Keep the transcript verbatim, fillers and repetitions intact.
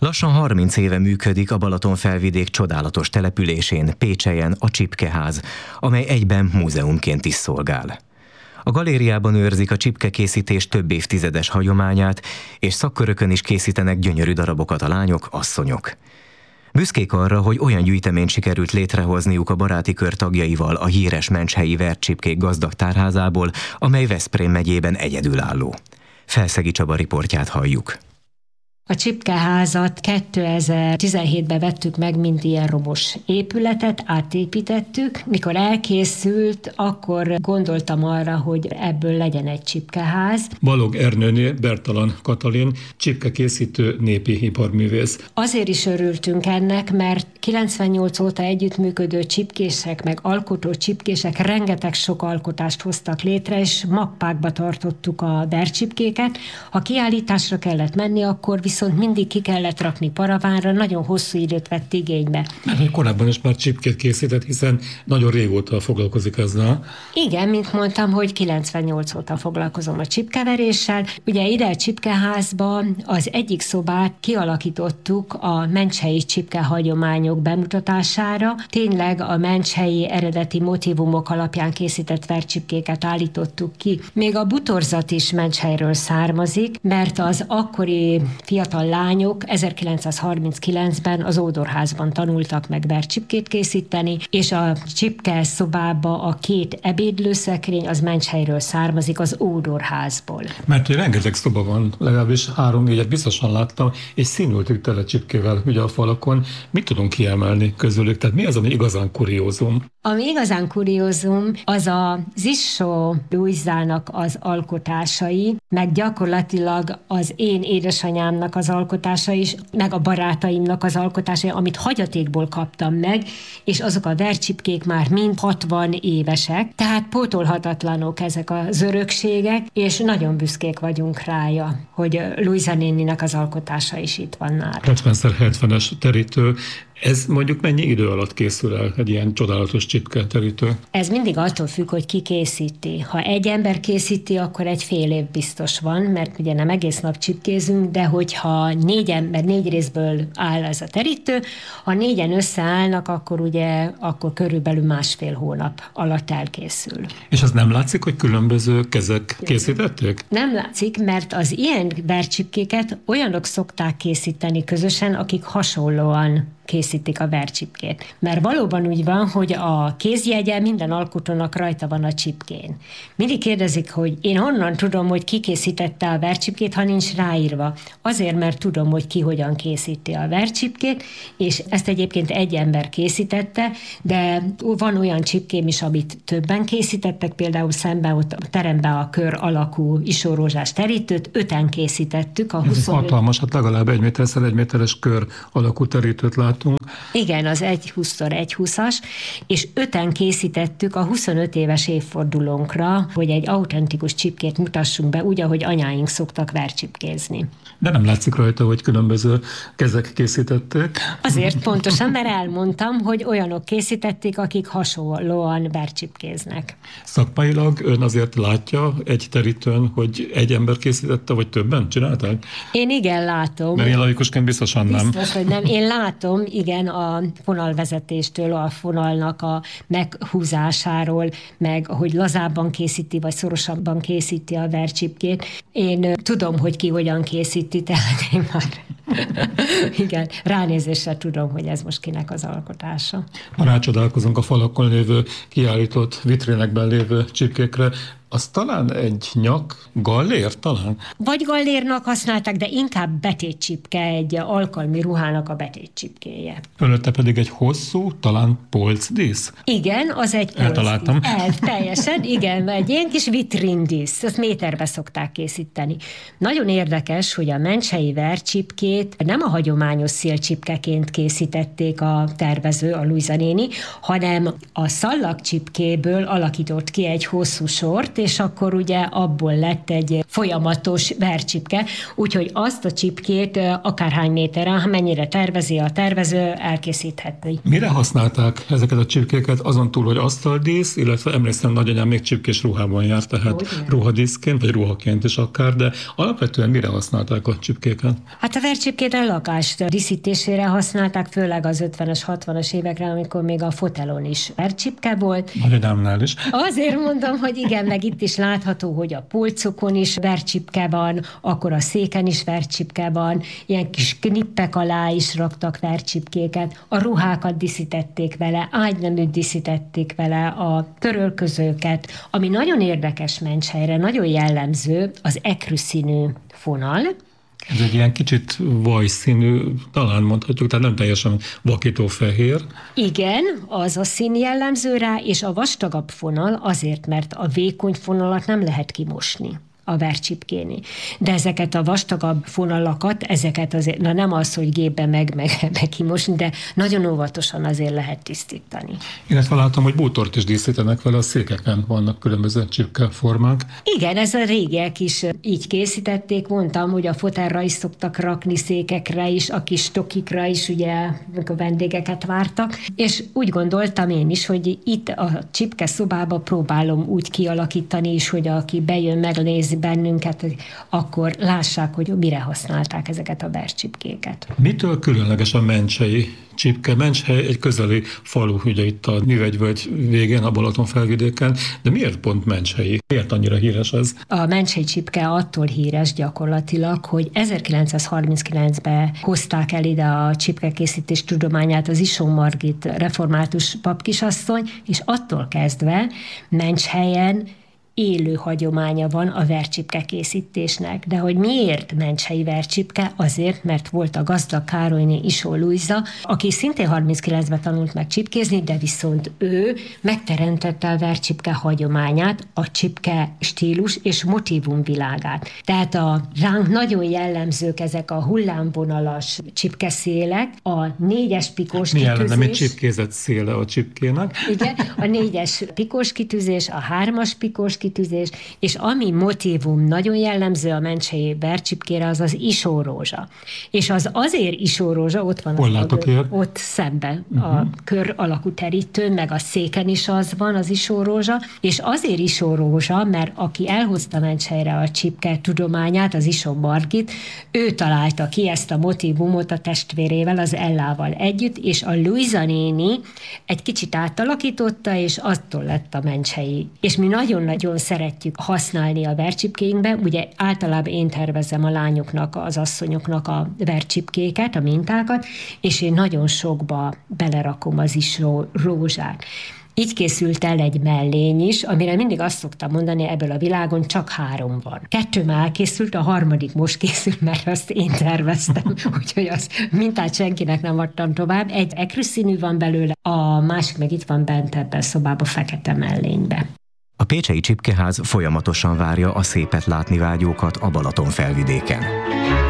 Lassan harminc éve működik a Balatonfelvidék csodálatos településén, Pécselyen a Csipkeház, amely egyben múzeumként is szolgál. A galériában őrzik a csipkekészítés több évtizedes hagyományát, és szakkörökön is készítenek gyönyörű darabokat a lányok, asszonyok. Büszkék arra, hogy olyan gyűjteményt sikerült létrehozniuk a baráti kör tagjaival a híres mencshelyi vercsipkék gazdag tárházából, amely Veszprém megyében egyedülálló. Felszegi Csaba riportját halljuk. A Csipkeházat kétezer-tizenhétben vettük meg, mint ilyen romos épületet, átépítettük. Mikor elkészült, akkor gondoltam arra, hogy ebből legyen egy csipkeház. Balog Ernőné Bertalan Katalin, csipkekészítő népi iparművész. Azért is örültünk ennek, mert kilencvennyolc óta együttműködő csipkések, meg alkotó csipkések rengeteg sok alkotást hoztak létre, és mappákba tartottuk a vercsipkéket. Ha kiállításra kellett menni, akkor viszont mindig ki kellett rakni paravánra, nagyon hosszú időt vett igénybe. Mert korábban is már csipkét készített, hiszen nagyon régóta foglalkozik ezzel. Igen, mint mondtam, hogy kilencvennyolc óta foglalkozom a csipkeveréssel. Ugye ide a Csipkeházba az egyik szobát kialakítottuk a mencshelyi csipke hagyományok bemutatására. Tényleg a mencshelyi eredeti motívumok alapján készített vercsipkéket állítottuk ki. Még a butorzat is Mencshelyről származik, mert az akkori fiatal lányok ezerkilencszázharminckilencben az Ódorházban tanultak meg vercsipkét készíteni, és a csipke szobába a két ebédlőszekrény az Mencshelyről származik, az Ódorházból. Mert hogy rengeteg szoba van, legalábbis három-négyet biztosan láttam, és színültük tele csipkével ugye a falakon. Mit tudunk kiemelni közülük? Tehát mi az, ami igazán kuriózum? Ami igazán kuriózum, az a Zissó Lujzának az alkotásai, meg gyakorlatilag az én édesanyámnak az alkotása is, meg a barátaimnak az alkotásai, amit hagyatékból kaptam meg, és azok a vercsipkék már mind hatvan évesek, tehát pótolhatatlanok ezek az örökségek, és nagyon büszkék vagyunk rája, hogy Lujza néninek az alkotása is itt van nála. hetven hetvenes terítő. Ez mondjuk mennyi idő alatt készül el egy ilyen csodálatos csipketerítő? Ez mindig attól függ, hogy ki készíti. Ha egy ember készíti, akkor egy fél év biztos van, mert ugye nem egész nap csipkézünk, de hogyha négy ember, négy részből áll ez a terítő, ha négyen összeállnak, akkor ugye akkor körülbelül másfél hónap alatt elkészül. És az nem látszik, hogy különböző kezek készítették? Nem látszik, mert az ilyen vercsipkéket olyanok szokták készíteni közösen, akik hasonlóan készítik a vercsipkét. Mert valóban úgy van, hogy a kézjegye minden alkotónak rajta van a csipkén. Mindig kérdezik, hogy én honnan tudom, hogy ki készítette a vercsipkét, ha nincs ráírva. Azért, mert tudom, hogy ki hogyan készíti a vercsipkét, és ezt egyébként egy ember készítette, de van olyan csipkém is, amit többen készítettek, például szemben ott a teremben a kör alakú isórózsás terítőt, öten készítettük. A huszonöt... Ez hatalmas, hát legalább egy méterszer egy méteres kör alakú terítőt látunk. Igen, az egy húszszor egy húszas, és öten készítettük a huszonöt éves évfordulónkra, hogy egy autentikus csipkét mutassunk be, úgy, ahogy anyáink szoktak vercsipkézni. De nem látszik rajta, hogy különböző kezek készítették. Azért pontosan, mert elmondtam, hogy olyanok készítették, akik hasonlóan vercsipkéznek. Szakmailag ön azért látja egy terítőn, hogy egy ember készítette, vagy többen csinálták? Én igen látom. Mert én laikusként biztosan nem. Biztos, hogy nem. Én látom, igen, a fonalvezetéstől, a fonalnak a meghúzásáról, meg hogy lazábban készíti, vagy szorosabban készíti a vercsipkét. Én tudom, hogy ki hogyan készíti, tehát én már igen, ránézésre tudom, hogy ez most kinek az alkotása. Ha rácsodálkozunk a falakon lévő, kiállított vitrinekben lévő csipkékre, az talán egy nyak, gallér talán? Vagy gallérnak használták, de inkább betétcsipke, egy alkalmi ruhának a betétcsipkéje. Fölötte pedig egy hosszú, talán polcdísz? Igen, az egy polcdísz. Eltaláltam. El, teljesen, igen, egy ilyen kis vitrindísz, ezt méterbe szokták készíteni. Nagyon érdekes, hogy a mencshelyi vercsipkét nem a hagyományos szélcsipkeként készítették a tervező, a Lujza néni, hanem a szallagcsipkéből alakított ki egy hosszú sort, és akkor ugye abból lett egy folyamatos vercsipke, úgyhogy azt a csipkét akárhány méterre, mennyire tervezi a tervező, elkészítheti. Mire használták ezeket a csipkéket, azon túl, hogy asztaldísz, illetve emlékszem, nagyanyám még csipkés ruhában járt, tehát Ugyan. ruhadíszként, vagy ruhaként is akár, de alapvetően mire használták a csipkéket? Hát a vercsipkét a lakás díszítésére használták, főleg az ötvenes, hatvanas évekre, amikor még a fotelon is vercsipke volt. Nagyanyámnál is. Azért mondom, hogy igen, meg itt is látható, hogy a polcokon is vercsipke van, akkor a széken is vercsipke van, ilyen kis knippek alá is raktak vercsipkéket, a ruhákat díszítették vele, ágyneműt díszítették vele, a törölközőket, ami nagyon érdekes Menchelyre, nagyon jellemző, az ekrű színű fonal. Ez egy ilyen kicsit vajszínű, talán mondhatjuk, tehát nem teljesen vakítófehér. Igen, az a szín jellemző rá, és a vastagabb fonal azért, mert a vékony fonalat nem lehet kimosni a vercsipkéni. De ezeket a vastagabb fonalakat, ezeket azért, na nem az, hogy gépbe meg, meg, meg kimosni, de nagyon óvatosan azért lehet tisztítani. Illetve látom, hogy bútort is díszítenek vele, a székeken vannak különböző csipkeformák. Igen, ez a régiek is így készítették, mondtam, hogy a fotelra is szoktak rakni, székekre is, a kis tokikra is, ugye, a vendégeket vártak, és úgy gondoltam én is, hogy itt a csipke szobába próbálom úgy kialakítani is, hogy aki bejön, megnézi bennünket, akkor lássák, hogy mire használták ezeket a vercsipkéket. Mitől különleges a menchei csipke? Menchely egy közeli falu, ugye itt a Művegyvölgy végén, a Balatonfelvidéken, de miért pont menchei? Miért annyira híres ez? A menchei csipke attól híres gyakorlatilag, hogy ezerkilencszázharminckilencben hozták el ide a csipkekészítés tudományát az Ison Margit református papkisasszony, és attól kezdve Menchhelyen élő hagyománya van a vercsipke készítésnek. De hogy miért menchei vercsipke? Azért, mert volt a gazdag Károlyné Isó Lujza, aki szintén harminckilencben tanult meg csipkézni, de viszont ő megteremtette a vercsipke hagyományát, a csipke stílus és motívum világát. Tehát a ránk nagyon jellemzők ezek a hullámvonalas csipkeszélek, a négyes pikós Milyen kitűzés. lenne, mint csipkézett széle a csipkének? Igen, a négyes pikós kitűzés, a hármas pikós kitűzés, és ami motívum nagyon jellemző a menchei vercsipkére, az az isórózsa. És az azért isórózsa, ott van Hol az látok a, ott szembe uh-huh. a kör alakú terítő, meg a széken is az van, az isórózsa, és azért isórózsa, mert aki elhozta Menchelyre a csipke tudományát, az Ison Margit, ő találta ki ezt a motívumot a testvérével, az Ellával együtt, és a Lujza néni egy kicsit átalakította, és attól lett a menchei. És mi nagyon-nagyon szeretjük használni a vercsipkéinkbe, ugye általában én tervezem a lányoknak, az asszonyoknak a vercsipkéket, a mintákat, és én nagyon sokba belerakom az isó rózsát. Így készült el egy mellény is, amire mindig azt szoktam mondani, ebből a világon csak három van. Kettő már elkészült, a harmadik most készült, mert azt én terveztem, úgyhogy az mintát senkinek nem adtam tovább. Egy ekrűszínű van belőle, a másik meg itt van bent ebben a szobában, fekete mellénybe. A pécsei csipkeház folyamatosan várja a szépet látni vágyókat a Balatonfelvidéken.